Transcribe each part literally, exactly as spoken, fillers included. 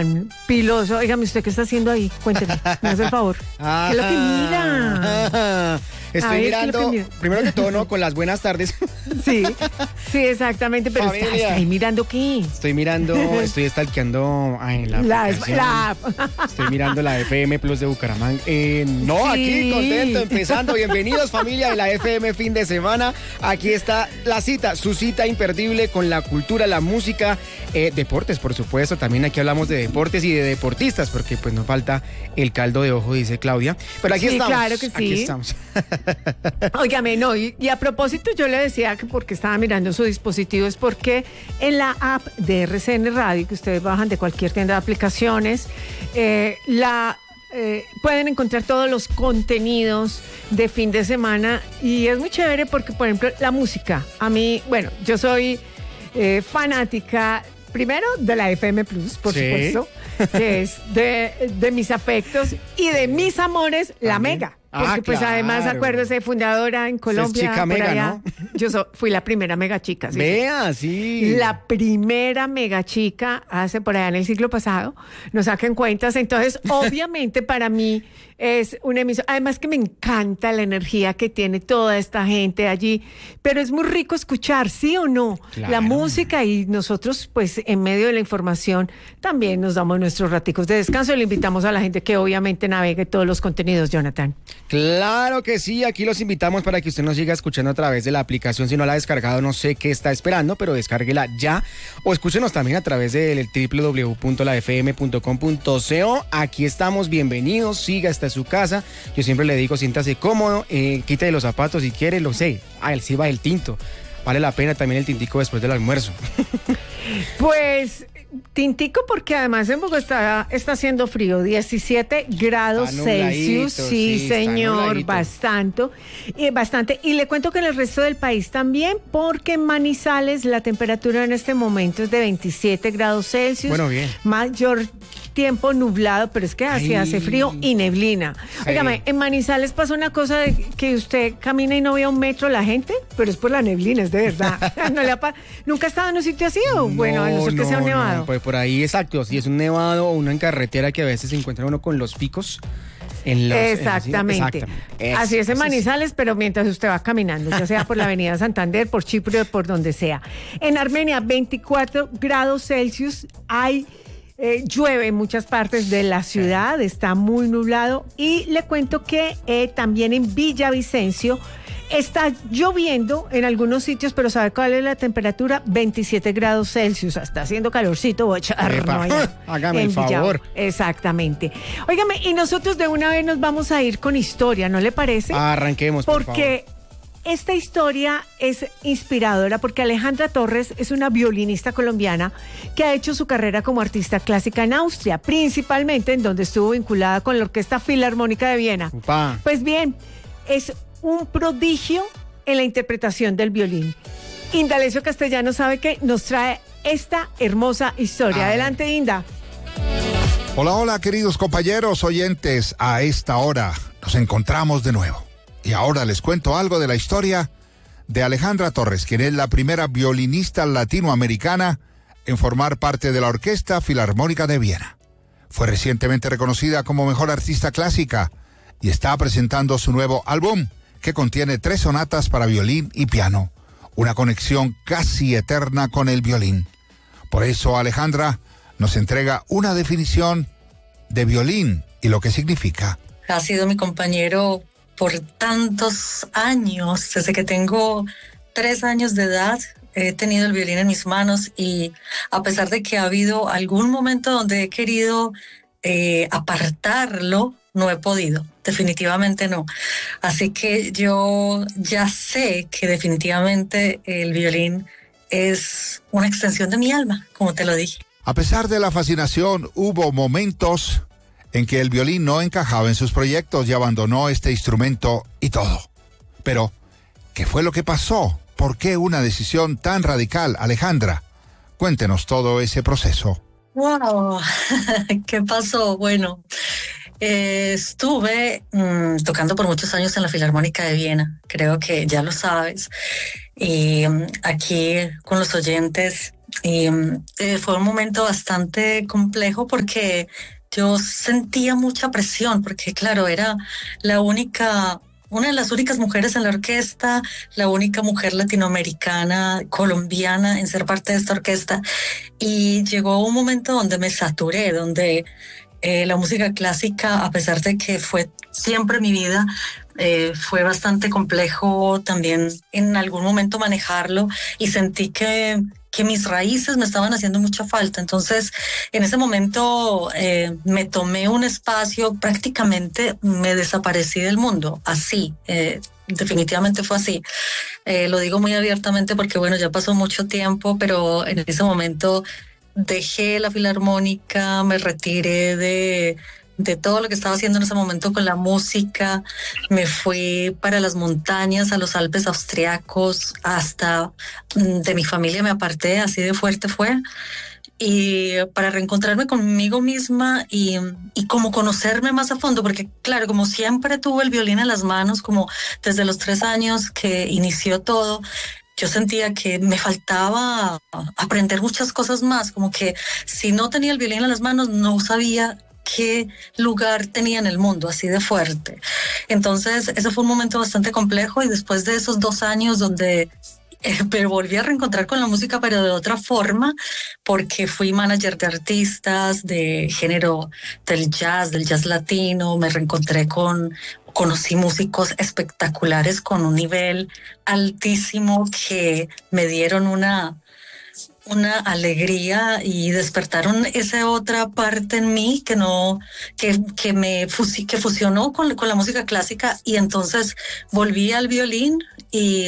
tan piloso. Óigame, ¿usted qué está haciendo ahí? Cuénteme, me hace el favor. Ah, ¿Qué es lo que mira? Estoy ver, mirando, ¿qué es lo que mira? primero que todo, ¿no? Con las buenas tardes. Sí, sí, exactamente, pero está, Familia. está ahí mirando qué. Estoy mirando, estoy stalkeando ay, la La, aplicación. la- Estoy mirando la F M Plus de Bucaramanga. Eh, no, Sí. aquí contento, empezando. Bienvenidos, familia de la F M fin de semana. Aquí está la cita, su cita imperdible con la cultura, la música, eh, deportes, por supuesto. También aquí hablamos de deportes y de deportistas, porque pues nos falta el caldo de ojo, dice Claudia. Pero aquí Sí, estamos. claro que sí. Aquí estamos. Óigame, no, y, y a propósito yo le decía que porque estaba mirando su dispositivo es porque en la app de R C N Radio, que ustedes bajan de cualquier tienda de aplicaciones, eh, la eh, pueden encontrar todos los contenidos de fin de semana y es muy chévere porque, por ejemplo, la música. A mí, bueno, yo soy eh, fanática, primero, de la F M Plus, por Sí. supuesto, que es de, de mis afectos y de mis amores, la También. Mega. Ah, Porque pues claro. además, acuérdese, fundadora en Colombia, chica por Mega, allá. ¿no? Yo so- fui la primera mega chica. Sí, Vea, sí. la primera mega chica hace por allá en el siglo pasado, no saquen cuentas, entonces obviamente para mí es un emisor, además que me encanta la energía que tiene toda esta gente allí, pero es muy rico escuchar, ¿sí o no? Claro. La música y nosotros pues en medio de la información también nos damos nuestros raticos de descanso, le invitamos a la gente que obviamente navegue todos los contenidos, Jonathan. Claro que sí, aquí los invitamos para que usted nos siga escuchando a través de la aplicación. Si no la ha descargado, no sé qué está esperando, pero descárguela ya. O escúchenos también a través del doble u doble u doble u punto la f m punto com punto co. Aquí estamos, bienvenidos, siga hasta su casa. Yo siempre le digo, siéntase cómodo, eh, quítale los zapatos si quiere, lo sé. Ah, él sí va el tinto. Vale la pena también el tintico después del almuerzo. Pues tintico porque además en Bogotá está haciendo frío, diecisiete grados Está nubladito, Celsius, sí, sí, está señor, nubladito. bastante, eh, bastante. Y le cuento que en el resto del país también, porque en Manizales la temperatura en este momento es de veintisiete grados Celsius. Bueno, bien. Mayor tiempo nublado, pero es que así Ay. hace frío y neblina. Ay. Óigame, en Manizales pasa una cosa de que usted camina y no ve a un metro la gente, pero es por la neblina, es de verdad. ¿No le ha pa- ¿Nunca ha estado en un sitio así o bueno, a no ser que sea un nevado? No, pues por ahí, exacto, si es un nevado o uno en carretera que a veces se encuentra uno con los picos. En los, Exactamente. En, exactamente. Así es en Eso Manizales, pero mientras usted va caminando, ya sea por la avenida Santander, por Chipre, por donde sea. En Armenia, veinticuatro grados Celsius, hay... Eh, llueve en muchas partes de la ciudad, está muy nublado y le cuento que eh, también en Villavicencio está lloviendo en algunos sitios, pero ¿sabe cuál es la temperatura? veintisiete grados Celsius, está haciendo calorcito bochorno Epa, allá hágame en el favor. Villavo. Exactamente. Óigame, y nosotros de una vez nos vamos a ir con historia, ¿no le parece? Arranquemos, por Porque esta historia es inspiradora porque Alejandra Torres es una violinista colombiana que ha hecho su carrera como artista clásica en Austria, principalmente en donde estuvo vinculada con la Orquesta Filarmónica de Viena. Upa. Pues bien, es un prodigio en la interpretación del violín. Indalecio Castellano sabe que nos trae esta hermosa historia. A Adelante, Inda. Hola, hola, queridos compañeros oyentes. A esta hora nos encontramos de nuevo. Y ahora les cuento algo de la historia de Alejandra Torres, quien es la primera violinista latinoamericana en formar parte de la Orquesta Filarmónica de Viena. Fue recientemente reconocida como mejor artista clásica y está presentando su nuevo álbum, que contiene tres sonatas para violín y piano, una conexión casi eterna con el violín. Por eso Alejandra nos entrega una definición de violín y lo que significa. Ha sido mi compañero por tantos años, desde que tengo tres años de edad, he tenido el violín en mis manos y a pesar de que ha habido algún momento donde he querido eh, apartarlo, no he podido, definitivamente no. Así que yo ya sé que definitivamente el violín es una extensión de mi alma, como te lo dije. A pesar de la fascinación, hubo momentos en que el violín no encajaba en sus proyectos y abandonó este instrumento y todo. Pero, ¿qué fue lo que pasó? ¿Por qué una decisión tan radical, Alejandra? Cuéntenos todo ese proceso. ¡Wow! ¿Qué pasó? Bueno, eh, estuve mmm, tocando por muchos años en la Filarmónica de Viena, creo que ya lo sabes. Y um, aquí con los oyentes y eh, fue un momento bastante complejo porque yo sentía mucha presión, porque claro, era la única, una de las únicas mujeres en la orquesta, la única mujer latinoamericana, colombiana en ser parte de esta orquesta. Y llegó un momento donde me saturé, donde eh, la música clásica, a pesar de que fue siempre mi vida, eh, fue bastante complejo también en algún momento manejarlo, y sentí que que mis raíces me estaban haciendo mucha falta. Entonces, en ese momento eh, me tomé un espacio, prácticamente me desaparecí del mundo, así, eh, definitivamente fue así. Eh, lo digo muy abiertamente porque, bueno, ya pasó mucho tiempo, pero en ese momento dejé la filarmónica, me retiré de... de todo lo que estaba haciendo en ese momento con la música, me fui para las montañas, a los Alpes austriacos, hasta de mi familia me aparté, así de fuerte fue, y para reencontrarme conmigo misma y, y como conocerme más a fondo, porque claro, como siempre tuve el violín en las manos, como desde los tres años que inició todo, yo sentía que me faltaba aprender muchas cosas más, como que si no tenía el violín en las manos no sabía qué lugar tenía en el mundo, así de fuerte. Entonces, ese fue un momento bastante complejo, y después de esos dos años donde eh, me volví a reencontrar con la música, pero de otra forma, porque fui manager de artistas de género del jazz, del jazz latino, me reencontré con, conocí músicos espectaculares con un nivel altísimo que me dieron una una alegría y despertaron esa otra parte en mí que no, que, que me fusi, que fusionó con, con la música clásica, y entonces volví al violín y,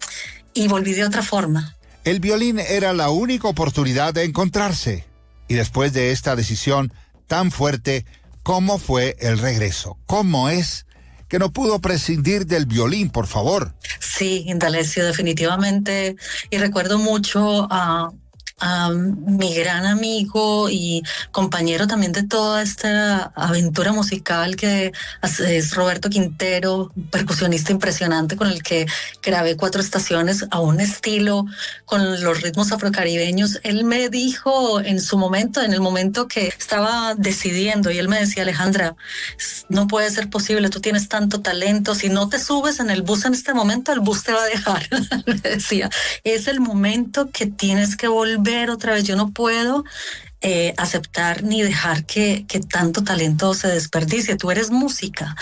y volví de otra forma. El violín era la única oportunidad de encontrarse. Y después de esta decisión tan fuerte, ¿cómo fue el regreso? ¿Cómo es que no pudo prescindir del violín, por favor? Sí, Indalecio, definitivamente. Y recuerdo mucho a... Uh, a mi gran amigo y compañero también de toda esta aventura musical, que es Roberto Quintero, percusionista impresionante con el que grabé cuatro estaciones a un estilo con los ritmos afrocaribeños. Él me dijo en su momento, en el momento que estaba decidiendo, y él me decía: Alejandra, no puede ser posible, tú tienes tanto talento, si no te subes en el bus en este momento, el bus te va a dejar. Me decía, es el momento que tienes que volver otra vez, yo no puedo eh, aceptar ni dejar que, que tanto talento se desperdicie, tú eres música.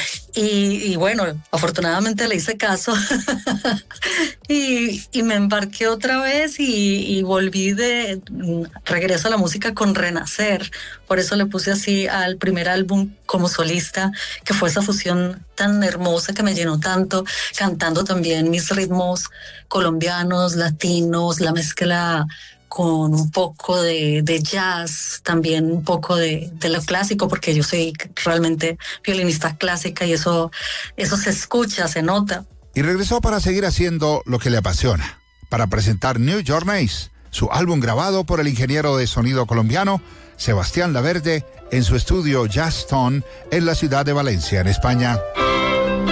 Y, y bueno, afortunadamente le hice caso y, y me embarqué otra vez y, y volví de regreso a la música con Renacer. Por eso le puse así al primer álbum como solista, que fue esa fusión tan hermosa que me llenó tanto, cantando también mis ritmos colombianos, latinos, la mezcla con un poco de, de jazz, también un poco de, de lo clásico, porque yo soy realmente violinista clásica y eso, eso se escucha, se nota. Y regresó para seguir haciendo lo que le apasiona, para presentar New Journeys, su álbum grabado por el ingeniero de sonido colombiano Sebastián Laverde en su estudio Jazz Tone en la ciudad de Valencia, en España.